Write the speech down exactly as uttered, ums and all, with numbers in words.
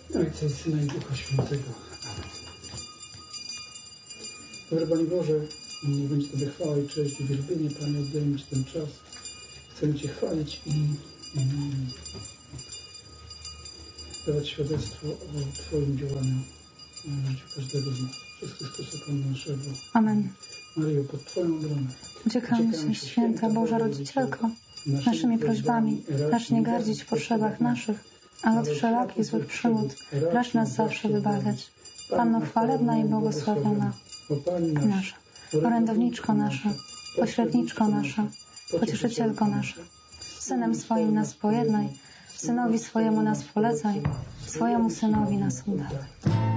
Ojca i Syna i Ducha Świętego. Amen. Dobry Panie Boże, niech będzie Tobie chwała i cześć i wielbienie. Panie, oddajemy Ci ten czas. Chcemy Cię chwalić i um, dawać świadectwo o Twoim działaniu w życiu każdego z nas. Przez Chrystusa Pana naszego. Amen. Maryjo, pod Twoją obronę. Uciekamy się, Święta Boża Rodzicielko, naszymi prośbami racz nie gardzić w potrzebach naszych, ale od wszelakich złych przygód racz nas zawsze wybawiać. Panno chwalebna i błogosławiona nasza, orędowniczko nasza, pośredniczko nasza, pocieszycielko nasza, Synem swoim nas pojednaj, Synowi swojemu nas polecaj, swojemu Synowi nas udawaj.